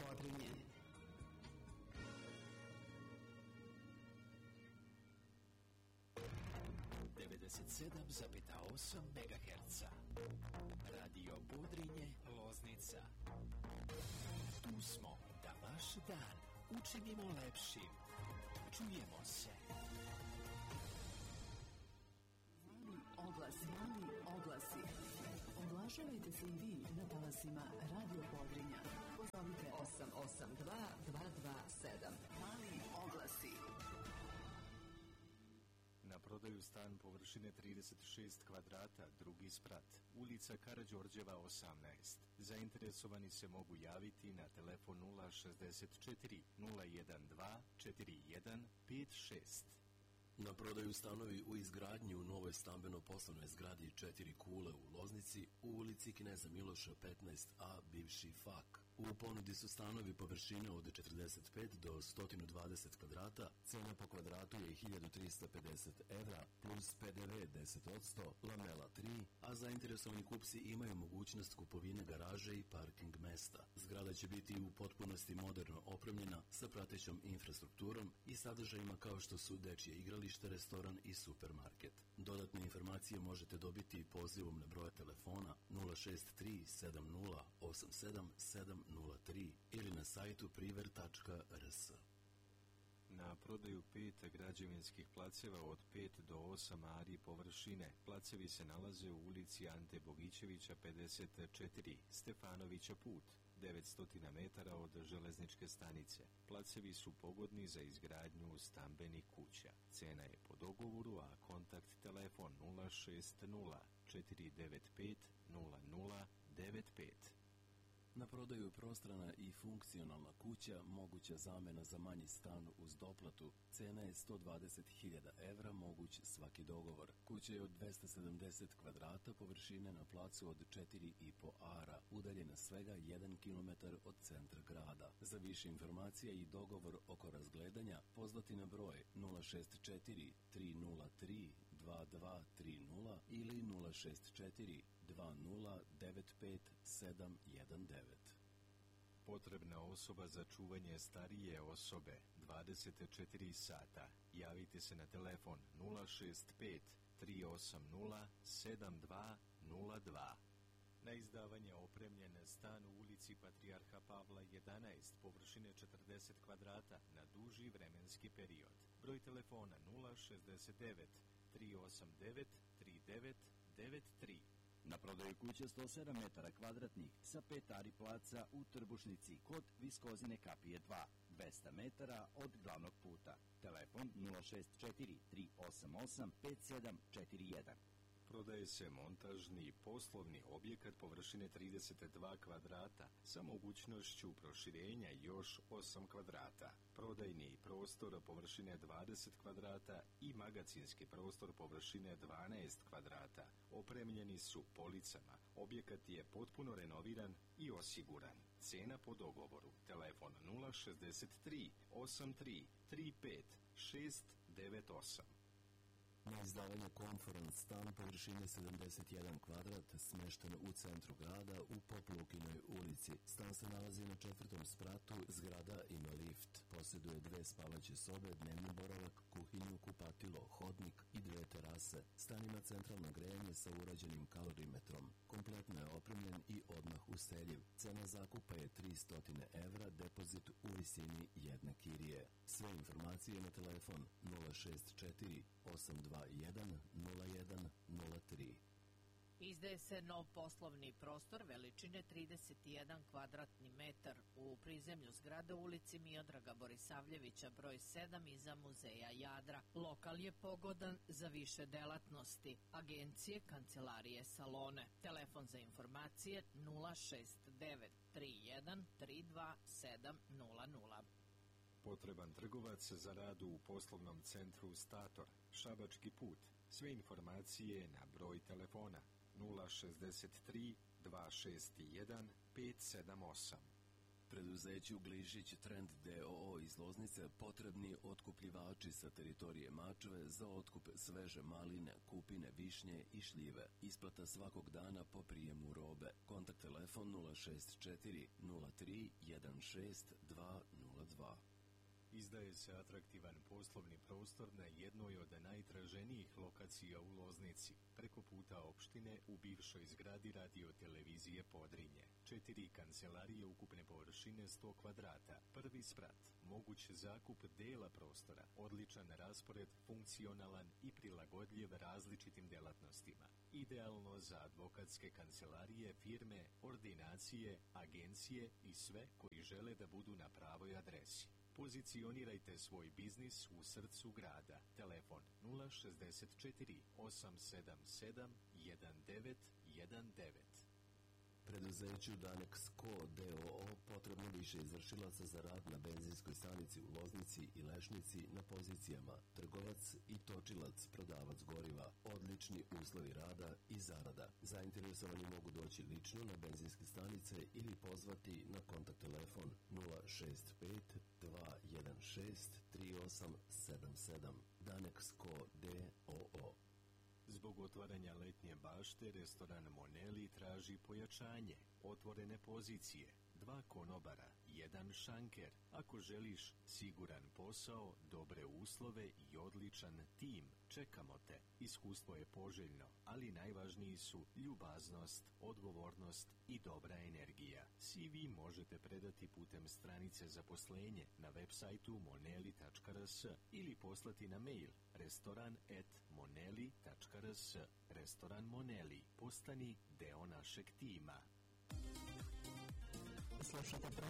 Podrinje. MHz. Radio Podrinje, Loznica. Tu smo da vaš dan učinimo lepšim. Čujemo se. Mali oglasi. Oglašavajte se i vi na talasima Radio Podrinja. Pozovite 882 227. Mali oglasi. Na prodaju stan površine 36 kvadrata, drugi sprat, ulica Karađorđeva 18. Zainteresovani se mogu javiti na telefon 064 012 4156. Na prodaju stanovi u izgradnji u novoj stambeno-poslovnoj zgradi 4 kule u Loznici u ulici Kneza Miloša 15a, bivši FAK. U ponudi su stanovi površine od 45 do 120 kvadrata, cena po kvadratu je 1350 evra, plus PDV 10%, lamela 3, a zainteresovani kupci imaju mogućnost kupovine garaže i parking mesta. Zgrada će biti u potpunosti moderno opremljena sa pratećom infrastrukturom i sadržajima kao što su dečje igralište, restoran i supermarket. Dodatne informacije možete dobiti pozivom na broj telefona 063 70 87 703 ili na sajtu priver.rs. Na prodaju 5 građevinskih placeva od 5 do 8 ari površine. Placevi se nalaze u ulici Ante Bogićevića 54, Stefanovića put, 900 metara od železničke stanice. Placevi su pogodni za izgradnju stambenih kuća. Cena je po dogovoru, a kontakt telefon 060 495 0095. Na prodaju prostrana i funkcionalna kuća, moguća zamena za manji stan uz doplatu. Cena je 120.000 evra, moguć svaki dogovor. Kuća je od 270 kvadrata, površine na placu od 4,5 ara, udaljena svega 1 km od centra grada. Za više informacija i dogovor oko razgledanja pozvati na broj 064 303 2230 ili 064 2095719. Potrebna osoba za čuvanje starije osobe 24 sata. Javite se na telefon 065 380 7202. Na izdavanje opremljen stan u ulici Patrijarha Pavla 11, površine 40 kvadrata na duži vremenski period. Broj telefona 069 389 3993. Na prodaju kuće 107 metara kvadratnih sa 5 ari placa u Trbušnici kod Viskozine kapije 2, 200 metara od glavnog puta. Telefon 064 388 5741. Prodaje se montažni poslovni objekat površine 32 kvadrata sa mogućnošću proširenja još 8 kvadrata. Prodajni prostor površine 20 kvadrata i magacinski prostor površine 12 kvadrata. Opremljeni su policama. Objekat je potpuno renoviran i osiguran. Cena po dogovoru. Telefon 063 83 35 698. Na izdavanje komforan stan površine 71 kvadrat, smešten u centru grada u Poplukinoj ulici. Stan se nalazi na 4. spratu, zgrada ima lift. Posjeduje 2 spavaće sobe, dnevni boravak, kuhinju, kupatilo, hodnik i 2 terase. Stan ima centralno grejanje sa urađenim kalorimetrom. Kompletno je opremljen i odmah useljiv. Cena zakupa je 300 evra, depozit u visini jedne kirije. Sve informacije na telefon 064 821 0103. Izdaje se nov poslovni prostor veličine 31 kvadratni metar u prizemlju zgrade u ulici Miodraga Borisavljevića broj 7 iza muzeja Jadra. Lokal je pogodan za više delatnosti, agencije, kancelarije, salone. Telefon za informacije 069 31 32 700. Potreban trgovac za rad u poslovnom centru Stator, Šabački put. Sve informacije na broj telefona 063 261 578. Preduzeću Glišić Trend DOO iz Loznice potrebni otkupljivači sa teritorije Mačve za otkup sveže maline, kupine, višnje i šljive. Isplata svakog dana po prijemu robe. Kontakt telefon 064 03 16 202. Izdaje se atraktivan poslovni prostor na jednoj od najtraženijih lokacija u Loznici, preko puta opštine u bivšoj zgradi radio-televizije Podrinje. 4 kancelarije ukupne površine 100 kvadrata, prvi sprat, moguć zakup dela prostora, odličan raspored, funkcionalan i prilagodljiv različitim delatnostima. Idealno za advokatske kancelarije, firme, ordinacije, agencije i sve koji žele da budu na pravoj adresi. Pozicionirajte svoj biznis u srcu grada. Telefon 064 877 1919. Preduzeću Danex Co. DOO potrebno više izvršilaca za rad na benzinskoj stanici u Loznici i Lešnici na pozicijama trgovac i točilac, prodavac goriva, odlični uslovi rada i zarada. Zainteresovani mogu doći lično na benzinske stanice ili pozvati na kontakt telefon 065 216 3877. Danex Co. DOO. Zbog otvaranja letnje bašte, restoran Moneli traži pojačanje, otvorene pozicije, 2 konobara, 1 šanker. Ako želiš siguran posao, dobre uslove i odličan tim, čekamo te. Iskustvo je poželjno, ali najvažniji su ljubaznost, odgovornost i dobra energija. CV možete predati putem stranice zaposlenje na web sajtu moneli.rs ili poslati na mail restoran@moneli.rs. Restoran Moneli. Postani deo našeg tima. Slušajte